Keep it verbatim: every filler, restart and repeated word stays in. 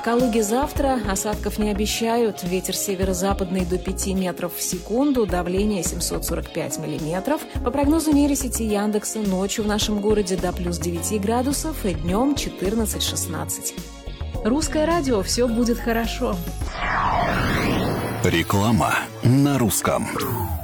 Калуге завтра, осадков не обещают. Ветер северо-западный до пяти метров в секунду, давление семьсот сорок пять миллиметров. По прогнозу нейросети Яндекса, ночью в нашем городе до плюс девяти градусов и днем четырнадцать-шестнадцать. Русское радио, все будет хорошо. Реклама на русском.